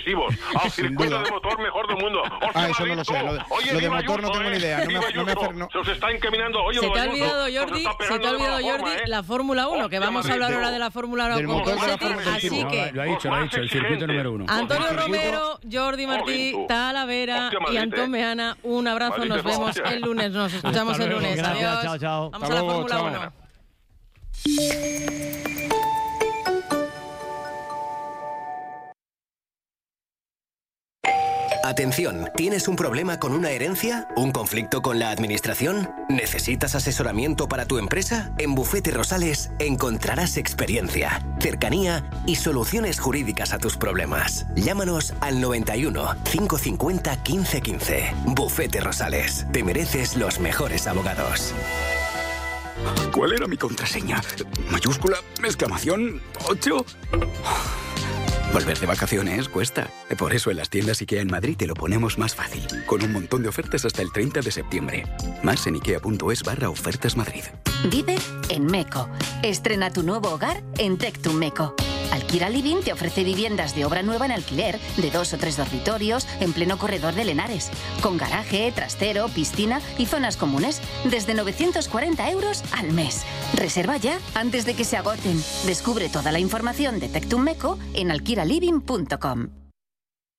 agresivos. Al circuito de motor mejor del mundo. Eso no lo sé. Lo de motor no tengo ni idea. Se os está encaminando. Oye, se te ha olvidado, Jordi, la Fórmula 1, que vamos a hablar ahora de la Fórmula 1 con Ponseti, así que... Lo ha dicho, el circuito número 1. Antonio Romero, Jordi Martí, Talavera y Antón Meana, un abrazo, nos vemos el lunes, nos escuchamos el lunes. Gracias, Adiós. chao. Vamos a la Fórmula 1. Atención, ¿tienes un problema con una herencia? ¿Un conflicto con la administración? ¿Necesitas asesoramiento para tu empresa? En Bufete Rosales encontrarás experiencia, cercanía y soluciones jurídicas a tus problemas. Llámanos al 91 550 1515. Bufete Rosales. Te mereces los mejores abogados. ¿Cuál era mi contraseña? ¿Mayúscula? ¿Exclamación? ¿8? Volver de vacaciones cuesta. Por eso en las tiendas IKEA en Madrid te lo ponemos más fácil, con un montón de ofertas hasta el 30 de septiembre. Más en ikea.es/ofertas Madrid. Vive en Meco. Estrena tu nuevo hogar en Tectum Meco. Alquila Living te ofrece viviendas de obra nueva en alquiler, de 2 o 3 dormitorios, en pleno corredor de Lenares, con garaje, trastero, piscina y zonas comunes, desde 940 € al mes. Reserva ya antes de que se agoten. Descubre toda la información de Tectum Meco en alquilaliving.com.